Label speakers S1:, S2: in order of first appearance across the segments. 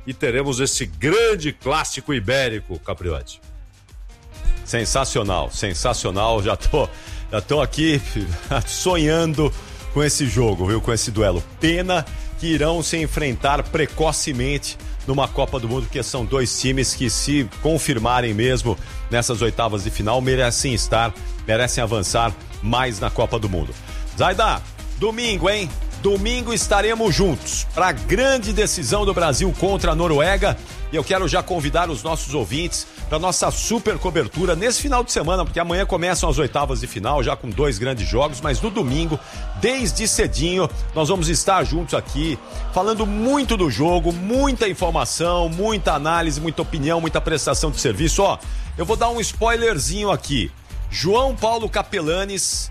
S1: e teremos esse grande clássico ibérico, Capriotti.
S2: Sensacional, já tô aqui sonhando com esse jogo, viu, com esse duelo. Pena que irão se enfrentar precocemente numa Copa do Mundo, porque são dois times que, se confirmarem mesmo nessas oitavas de final, merecem avançar mais na Copa do Mundo. Zaida, domingo, hein? Domingo estaremos juntos para a grande decisão do Brasil contra a Noruega, e eu quero já convidar os nossos ouvintes para nossa super cobertura nesse final de semana, porque amanhã começam as oitavas de final, já com 2 grandes jogos, mas no domingo, desde cedinho, nós vamos estar juntos aqui, falando muito do jogo, muita informação, muita análise, muita opinião, muita prestação de serviço. Ó, eu vou dar um spoilerzinho aqui. João Paulo Capelanes...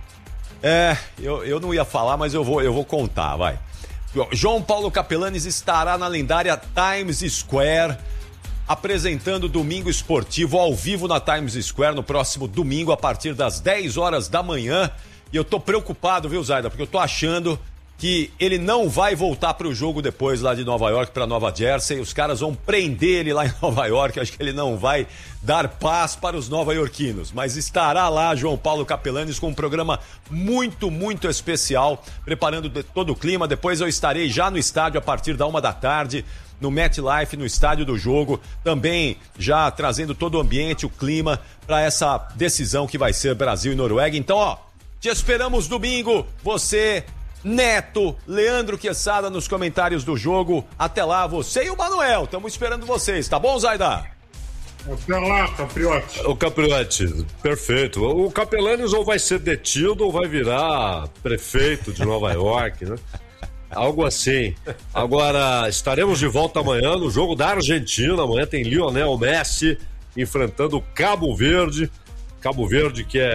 S2: eu não ia falar, mas eu vou contar, vai. João Paulo Capelanes estará na lendária Times Square, apresentando Domingo Esportivo ao vivo na Times Square no próximo domingo, a partir das 10 horas da manhã. E eu tô preocupado, viu, Zaida? Porque eu tô achando que ele não vai voltar pro jogo depois lá de Nova York para Nova Jersey. Os caras vão prender ele lá em Nova York. Acho que ele não vai dar paz para os nova-iorquinos. Mas estará lá João Paulo Capelanes com um programa muito, muito especial, preparando todo o clima. Depois eu estarei já no estádio a partir da 1h, no MetLife, no estádio do jogo, também já trazendo todo o ambiente, o clima, para essa decisão que vai ser Brasil e Noruega. Então, ó, te esperamos domingo, você... Neto, Leandro Quesada nos comentários do jogo. Até lá, você e o Manuel. Estamos esperando vocês, tá bom, Zaida?
S3: Até lá, Capriotti.
S1: O Capriotti, perfeito. O Capelanes ou vai ser detido ou vai virar prefeito de Nova York, né? Algo assim. Agora, estaremos de volta amanhã no jogo da Argentina. Amanhã tem Lionel Messi enfrentando Cabo Verde. Cabo Verde que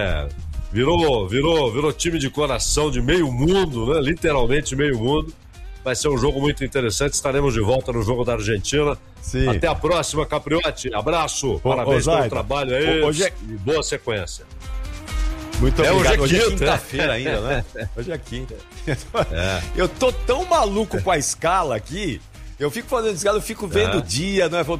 S1: virou time de coração de meio mundo, né? Literalmente meio mundo. Vai ser um jogo muito interessante. Estaremos de volta no jogo da Argentina.
S2: Sim.
S1: Até a próxima, Capriotti. Abraço. Parabéns pelo trabalho aí. E boa sequência.
S2: Muito obrigado.
S1: Hoje é
S2: quinta-feira ainda, né? Hoje é quinta. Eu tô tão maluco com a escala aqui. Eu fico fazendo escala, eu fico vendo o dia, né?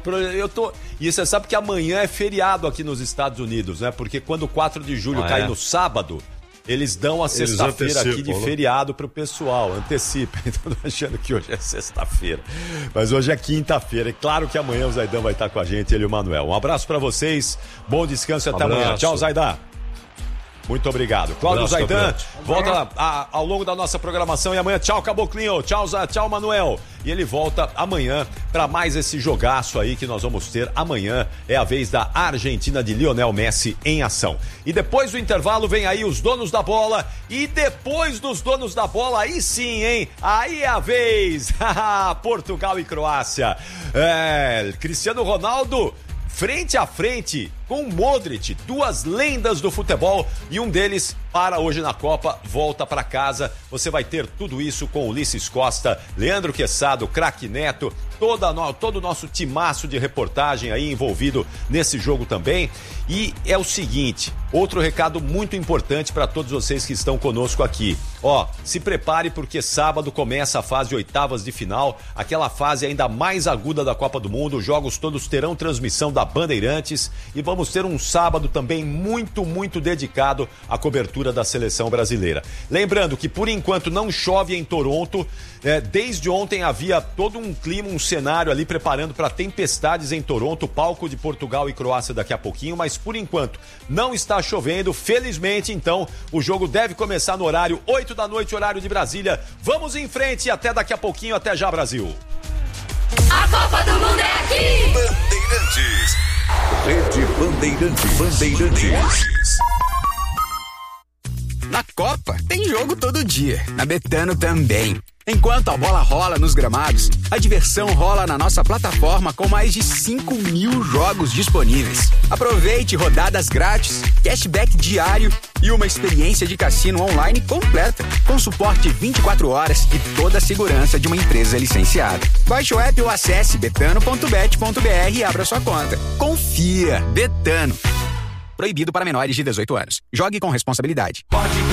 S2: E você sabe que amanhã é feriado aqui nos Estados Unidos, né? Porque quando o 4 de julho cai no sábado, eles dão a sexta-feira aqui de feriado pro pessoal. Antecipa. Então, tô achando que hoje é sexta-feira. Mas hoje é quinta-feira. É claro que amanhã o Zaidão vai estar com a gente, ele e o Manuel. Um abraço pra vocês, bom descanso e até amanhã. Tchau, Zaidá. Muito obrigado. Cláudio Zaidan volta ao longo da nossa programação e amanhã. Tchau, Caboclinho. Tchau, Manuel. E ele volta amanhã para mais esse jogaço aí que nós vamos ter amanhã. É a vez da Argentina de Lionel Messi em ação. E depois do intervalo vem aí os donos da bola. E depois dos donos da bola, aí sim, hein? Aí é a vez. Portugal e Croácia. Cristiano Ronaldo frente a frente com Modric, 2 lendas do futebol, e um deles para hoje na Copa, volta para casa. Você vai ter tudo isso com Ulisses Costa, Leandro Quesada, Craque Neto, todo o nosso timaço de reportagem aí envolvido nesse jogo também. E é o seguinte, outro recado muito importante para todos vocês que estão conosco aqui. Ó, se prepare porque sábado começa a fase de oitavas de final, aquela fase ainda mais aguda da Copa do Mundo. Os jogos todos terão transmissão da Bandeirantes e vamos ter um sábado também muito, muito dedicado à cobertura da seleção brasileira. Lembrando que por enquanto não chove em Toronto, desde ontem havia todo um clima, um cenário ali preparando para tempestades em Toronto, palco de Portugal e Croácia daqui a pouquinho, mas por enquanto não está chovendo, felizmente. Então o jogo deve começar no horário 8 da noite, horário de Brasília. Vamos em frente e até daqui a pouquinho, até já, Brasil.
S4: A Copa do Mundo é aqui!
S5: Bandeirantes. Rede Bandeirantes.
S6: Na Copa, tem jogo todo dia. Na Betano também. Enquanto a bola rola nos gramados, a diversão rola na nossa plataforma com mais de 5.000 jogos disponíveis. Aproveite rodadas grátis, cashback diário e uma experiência de cassino online completa, com suporte 24 horas e toda a segurança de uma empresa licenciada. Baixe o app ou acesse betano.bet.br e abra sua conta. Confia. Betano. Proibido para menores de 18 anos. Jogue com responsabilidade.